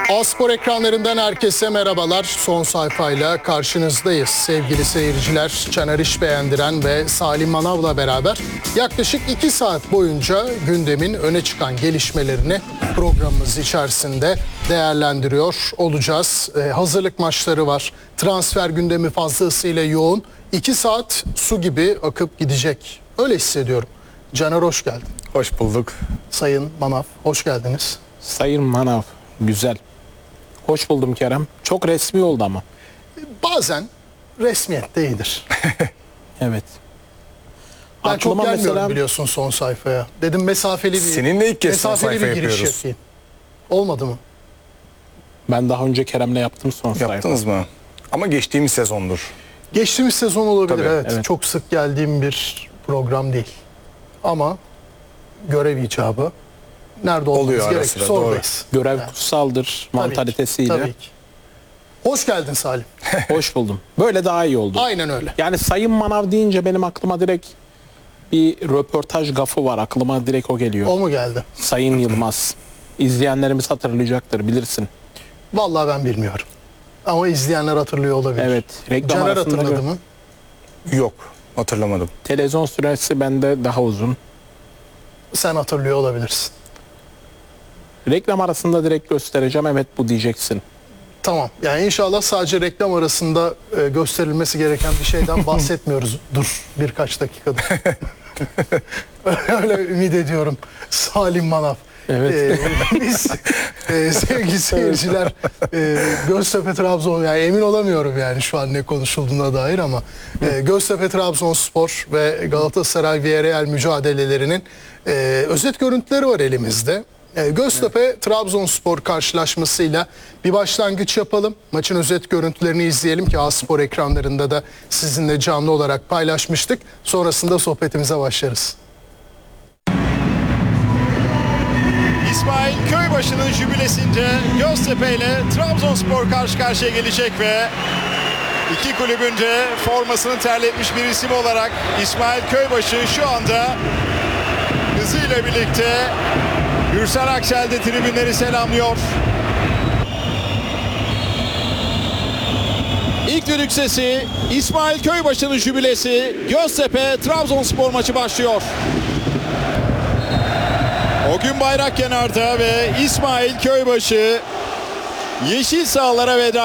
A-Spor ekranlarından herkese merhabalar. Son sayfayla karşınızdayız. Sevgili seyirciler, Caner İşbeğendiren ve Salim Manav'la beraber yaklaşık 2 saat boyunca gündemin öne çıkan gelişmelerini programımız içerisinde değerlendiriyor olacağız. Hazırlık maçları var. Transfer gündemi fazlasıyla yoğun. 2 saat su gibi akıp gidecek. Öyle hissediyorum. Caner hoş geldin. Hoş bulduk. Sayın Manav hoş geldiniz. Sayın Manav, güzel. Hoş buldum Kerem. Çok resmi oldu ama. Bazen resmiyet de iyidir. Evet. Ben çok Aklıma gelmiyorum mesela biliyorsun son sayfaya. Dedim mesafeli bir, Seninle ilk kez son sayfa bir giriş yapıyoruz. yapayım. Olmadı mı? ben daha önce Kerem'le yaptım son sayfa. Yaptınız mı? Ama geçtiğimiz sezondur. Geçtiğimiz sezon olabilir, Tabii, evet. Çok sık geldiğim bir program değil. Ama görev icabı. Nerede olmamız Oluyor ara gerekirse sıra, doğru. oradayız. Görev Yani, kutsaldır tabii ki, mantalitesiyle. Tabii ki. Hoş geldin Salim. Hoş buldum. Böyle daha iyi oldu. Aynen öyle. Yani Sayın Manav deyince benim aklıma direkt bir röportaj gafı var. Aklıma direkt o geliyor. O mu geldi? Sayın Yılmaz. İzleyenlerimiz hatırlayacaktır, bilirsin. Vallahi ben bilmiyorum. Ama izleyenler hatırlıyor olabilir. Evet. Reklam Caner arasında hatırladı mı? Yok. Hatırlamadım. Televizyon süresi bende daha uzun. Sen hatırlıyor olabilirsin. Reklam arasında direkt göstereceğim. Evet, bu diyeceksin. Tamam. Yani inşallah sadece reklam arasında gösterilmesi gereken bir şeyden bahsetmiyoruz. Dur birkaç dakikada. Öyle ümit ediyorum. Salim Manav. Evet. Biz sevgili seyirciler Göztepe Trabzon, yani emin olamıyorum yani şu an ne konuşulduğuna dair ama Göztepe Trabzonspor ve Galatasaray Villarreal mücadelelerinin özet görüntüleri var elimizde. Göztepe Trabzonspor karşılaşmasıyla bir başlangıç yapalım. Maçın özet görüntülerini izleyelim ki A-Spor ekranlarında da sizinle canlı olarak paylaşmıştık. Sonrasında sohbetimize başlarız. İsmail Köybaşı'nın jübilesince Göztepe ile Trabzonspor karşı karşıya gelecek ve iki kulübünce formasını terletmiş bir isim olarak İsmail Köybaşı şu anda hızıyla birlikte Gürsel Aksel de tribünleri selamlıyor. İlk düdük sesi, İsmail Köybaşı'nın jübilesi, Göztepe Trabzonspor maçı başlıyor. O gün bayrak kenarda ve İsmail Köybaşı yeşil sahalara veda